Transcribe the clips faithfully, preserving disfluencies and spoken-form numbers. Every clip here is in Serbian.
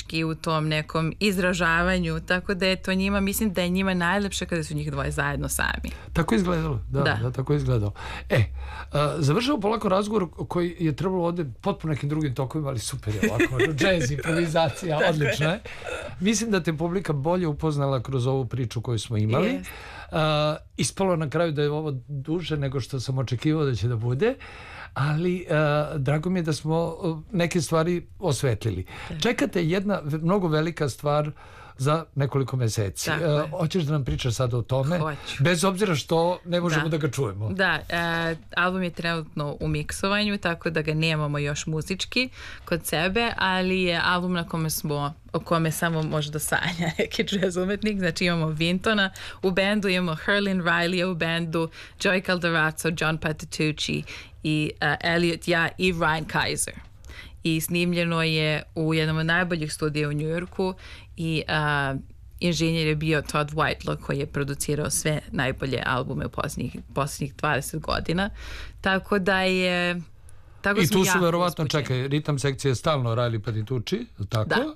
muzički u tom nekom izražavanju, tako da je to njima, mislim da je njima najlepše kada su njih dvoje zajedno sami. Tako je izgledalo, da, da. da tako je izgledalo. E, a, završao polako razgovor koji je trebalo ovde potpuno nekim drugim tokovima, ali super je ovako, džez, improvizacija, odlično je. Mislim da te publika bolje upoznala kroz ovu priču koju smo imali. Yes. Uh, ispalo na kraju da je ovo duže nego što sam očekivao da će da bude, ali uh, drago mi je da smo uh, neke stvari osvetlili. Čekate jedna mnogo velika stvar za nekoliko meseci. Uh, hoćeš da nam pričaš sad o tome? Hoću. Bez obzira što ne možemo da, da ga čujemo. Da, uh, album je trenutno u miksovanju, tako da ga nemamo još muzički kod sebe, ali je album na kome smo, o kome samo može da sanja neki jazz umetnik. Znači imamo Vintona u bendu, imamo Herlin Riley u bendu, Joey Calderazzo, John Patitucci i uh, Elliot Ja i Ryan Kaiser. I snimljeno je u jednom od najboljih studija u New Yorku i uh, inženjer je bio Todd Whitelock koji je producirao sve najbolje albume u posljednjih, posljednjih dvadeset godina. Tako da je... Tako I tu su verovatno, čekaj, ritam sekcije stalno Riley Patitucci, tako? Da.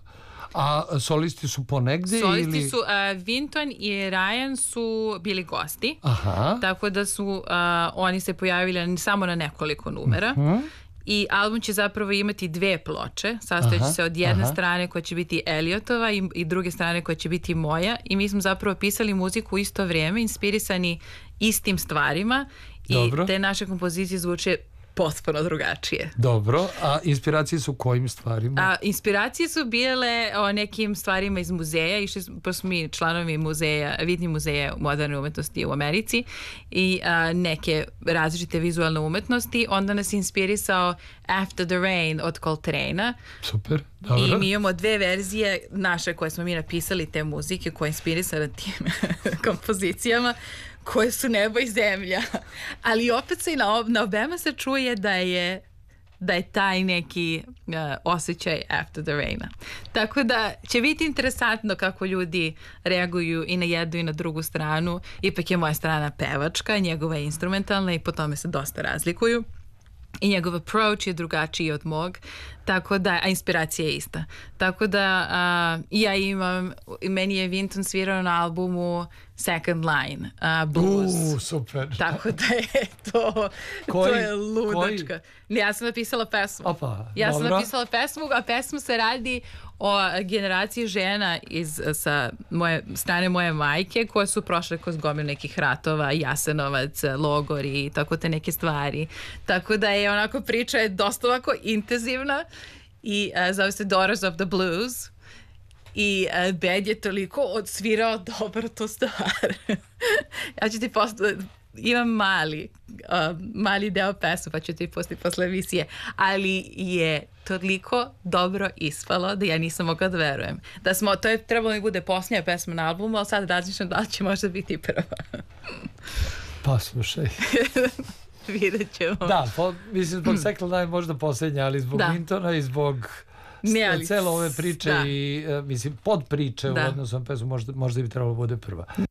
A solisti su ponegde? Solisti ili... su, uh, Vinton i Ryan su bili gosti. Aha. Tako da su uh, oni se pojavili samo na nekoliko numera. Uh-huh. I album će zapravo imati dve ploče, sastojeći se od jedne aha. strane koja će biti Elliotova i, i druge strane koja će biti moja, i mi smo zapravo pisali muziku u isto vrijeme, inspirisani istim stvarima. Dobro. I te naše kompozicije zvuče potpuno drugačije. Dobro, a inspiracije su kojim stvarima? A, inspiracije su bile o nekim stvarima iz muzeja, išli pa smo mi članovi muzeja, Whitney muzeja moderne umetnosti u Americi i a, neke različite vizualne umetnosti. Onda nas inspirisao After the Rain od Coltrane-a. Super, dobro. I mi imamo dve verzije naše koje smo mi napisali, te muzike koje je inspirisane tim kompozicijama, koje su nebo i zemlja, ali opet se i na, ob, na obema se čuje da je da je taj neki uh, osjećaj After the Rain-a. Tako da će biti interesantno kako ljudi reaguju i na jednu i na drugu stranu. Ipak je moja strana pevačka, njegova je instrumentalna i po tome se dosta razlikuju. I njegov approach je drugačiji od mog, tako da, a inspiracija je ista. Tako da uh, ja imam, meni je Vinton svirao na albumu Second Line, uh, blues. Uuu, super. Tako da je to, koji, to je ludačka. Koji? Ja sam napisala pesmu. Opa, ja dobro. sam napisala pesmu, a pesmu se radi o generaciji žena iz, sa moje, strane moje majke koje su prošle kroz gomilu nekih ratova, Jasenovac, logori i tako te neke stvari. Tako da je onako priča je dosta ovako intenzivna i uh, zove se Daughters of the Blues i uh, band je toliko odsvirao dobro tu stvar. Ja ću ti posto... imam mali uh, mali deo pesmu pa ću ti pustiti posle emisije, ali je toliko dobro ispalo da ja nisam mogla da verujem da smo, to je trebalo mi bude posljednja pesma na albumu, ali sad razmišljam da li će možda biti prva. Pa slušaj. Vidjet ćemo. Da, po, mislim zbog Second Line možda posljednja, ali zbog Vintona i zbog ne, ali, celo ove priče da. i uh, mislim pod priče da. U odnosu na pesmu možda, možda bi trebalo bude prva.